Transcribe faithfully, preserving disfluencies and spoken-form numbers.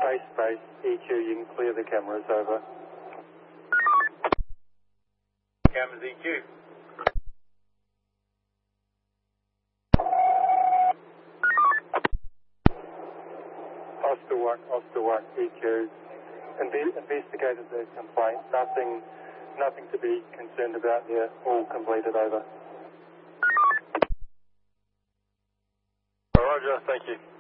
Trace base, E Q, you can clear the cameras, over. Cameras E Q. Oscar one, Oscar one, E Q. Inve- investigated the complaint. Nothing, nothing to be concerned about there. All completed, over. Roger, thank you.